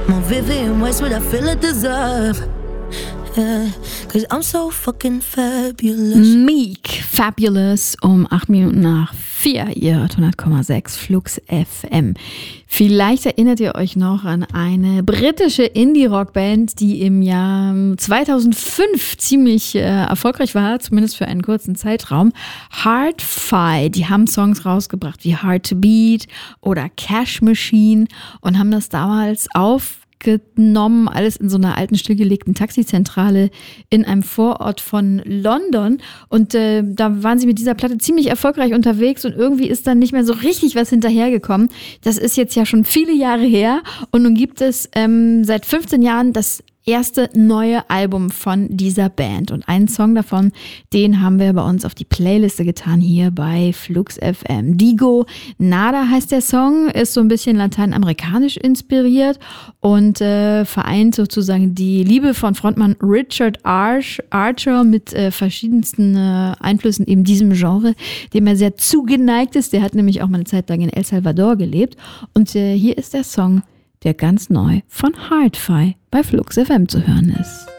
More Vivian Westwood, I feel I deserve. Yeah, 'cause I'm so fucking fabulous. Meek, Fabulous, um 8 Minuten nach 4. Ihr hört 100,6 Flux FM. Vielleicht erinnert ihr euch noch an eine britische Indie-Rock-Band, die im Jahr 2005 ziemlich erfolgreich war, zumindest für einen kurzen Zeitraum. Hard-Fi, die haben Songs rausgebracht wie Hard to Beat oder Cash Machine und haben das damals aufgenommen, alles in so einer alten, stillgelegten Taxizentrale in einem Vorort von London. Und da waren sie mit dieser Platte ziemlich erfolgreich unterwegs und irgendwie ist dann nicht mehr so richtig was hinterhergekommen. Das ist jetzt ja schon viele Jahre her und nun gibt es seit 15 Jahren das erste neue Album von dieser Band. Und einen Song davon, den haben wir bei uns auf die Playliste getan hier bei Flux FM. Digo Nada heißt der Song, ist so ein bisschen lateinamerikanisch inspiriert und vereint sozusagen die Liebe von Frontmann Richard Archer mit verschiedensten Einflüssen eben diesem Genre, dem er sehr zugeneigt ist. Der hat nämlich auch mal eine Zeit lang in El Salvador gelebt. Und hier ist der Song, der ganz neu von Hard-Fi bei Flux FM zu hören ist.